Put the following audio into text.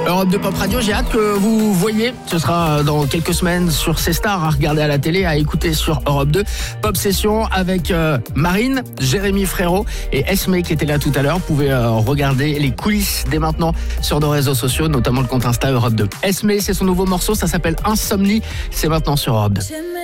Europe 2 Pop Radio, j'ai hâte que vous voyez. Ce sera dans quelques semaines sur ces stars à regarder à la télé, à écouter sur Europe 2. Pop Session avec Marine, Jérémy Frérot et Esme qui étaient là tout à l'heure. Vous pouvez regarder les coulisses dès maintenant sur nos réseaux sociaux, notamment le compte Insta Europe 2. Esme, c'est son nouveau morceau, ça s'appelle Insomnie. C'est maintenant sur Europe 2.